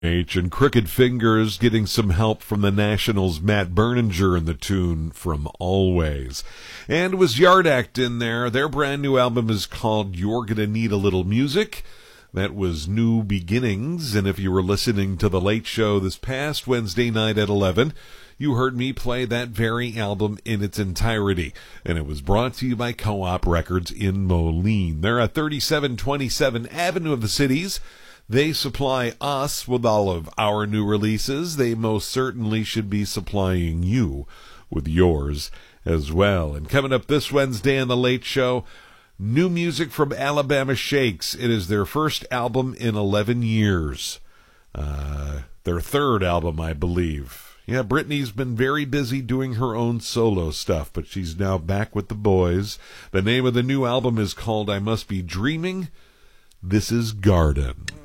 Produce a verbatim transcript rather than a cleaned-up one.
H and Crooked Fingers getting some help from the Nationals' Matt Berninger in the tune from Always. And it was Yard Act in there. Their brand new album is called You're Gonna Need a Little Music. That was New Beginnings, and if you were listening to The Late Show this past Wednesday night at eleven, you heard me play that very album in its entirety, and it was brought to you by Co-op Records in Moline. They're at thirty-seven twenty-seven Avenue of the Cities. They supply us with all of our new releases. They most certainly should be supplying you with yours as well. And coming up this Wednesday on The Late Show, new music from Alabama Shakes. It is their first album in eleven years. Uh, their third album, I believe. Yeah, Brittany's been very busy doing her own solo stuff, but she's now back with the boys. The name of the new album is called I Must Be Dreaming. This is Garden.